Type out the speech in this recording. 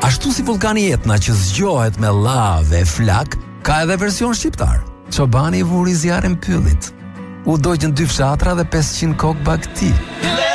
Ashtu si vulkani Etna që zgjohet me lavë e flak, ka edhe version shqiptar. Çobani i vuri zjarrin pyllit. U doqën 2 fshatra dhe 500 kokë bagti.